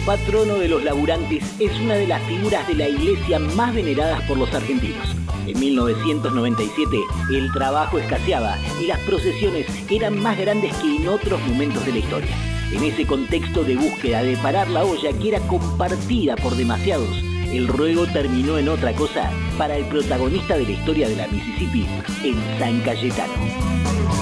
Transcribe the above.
patrono de los laburantes, es una de las figuras de la iglesia más veneradas por los argentinos. En 1997 el trabajo escaseaba y las procesiones eran más grandes que en otros momentos de la historia. En ese contexto de búsqueda de parar la olla que era compartida por demasiados, el ruego terminó en otra cosa para el protagonista de la historia de la Mississippi, en San Cayetano.